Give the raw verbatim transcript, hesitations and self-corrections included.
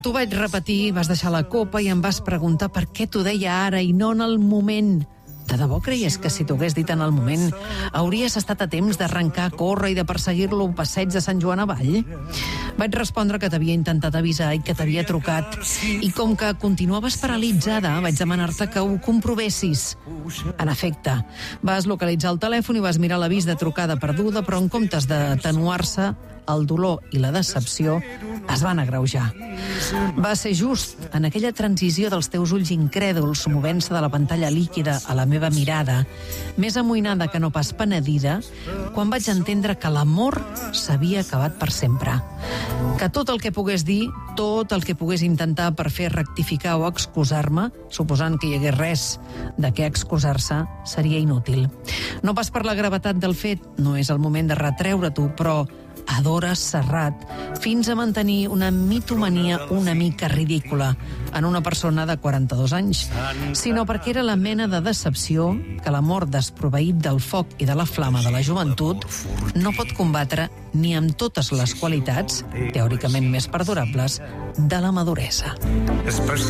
T'ho vaig repetir, vas deixar la copa i em vas preguntar per què t'ho deia ara i no en el moment. De debò creies que si t'ho hagués dit en el moment hauries estat a temps d'arrencar a córrer i de perseguir-lo al passeig de Sant Joan Avall? Vaig respondre que t'havia intentat avisar i que t'havia trucat. I com que continuaves paralitzada, vaig demanar-te que ho comprovessis. En efecte, vas localitzar el telèfon i vas mirar l'avís de trucada perduda, però en comptes d'atenuar-se, el dolor i la decepció es van agreujar. Va ser just en aquella transició dels teus ulls incrèduls movent-se de la pantalla líquida a la meva mirada, més amoïnada que no pas penedida, quan vaig entendre que l'amor s'havia acabat per sempre. Que tot el que pogués dir, tot el que pogués intentar per fer rectificar o excusar-me, suposant que hi hagués res de què excusar-se, seria inútil. No pas per la gravetat del fet, no és el moment de retreure-t'ho, però adores Serrat fins a mantenir una mitomania una mica ridícula en una persona de quaranta-dos anys, sinó perquè era la mena de decepció que l'amor desproveït del foc i de la flama de la joventut no pot combatre ni amb totes les qualitats, teòricament més perdurables, de la maduresa.